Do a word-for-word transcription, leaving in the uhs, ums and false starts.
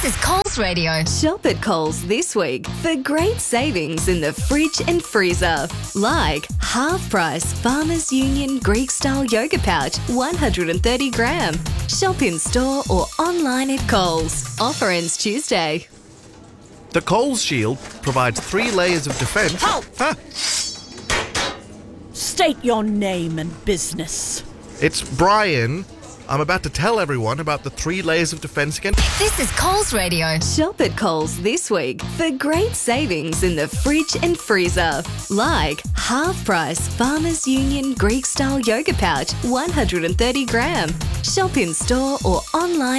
This is Coles Radio. Shop at Coles this week for great savings in the fridge and freezer. Like half price Farmers Union Greek style yoga pouch, one hundred thirty gram. Shop in store or online at Coles. Offer ends Tuesday. The Coles Shield provides three layers of defence. Halt! Huh? State your name and business. It's Brian. I'm about to tell everyone about the three layers of defence against... This is Coles Radio. Shop at Coles this week for great savings in the fridge and freezer. Like half price Farmers Union Greek style yoga pouch, one hundred thirty gram. Shop in store or online